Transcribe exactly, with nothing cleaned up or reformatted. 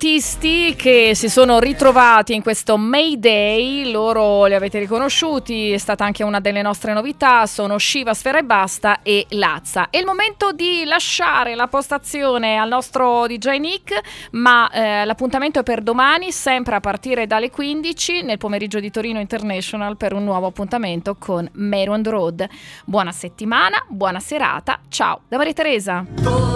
artisti che si sono ritrovati in questo Mayday, loro li avete riconosciuti, è stata anche una delle nostre novità, sono Shiva, Sfera Ebbasta e Lazza. È il momento di lasciare la postazione al nostro D J Nick, ma eh, l'appuntamento è per domani, sempre a partire dalle quindici nel pomeriggio di Torino International per un nuovo appuntamento con Mero on the Road. Buona settimana, buona serata, ciao da Maria Teresa.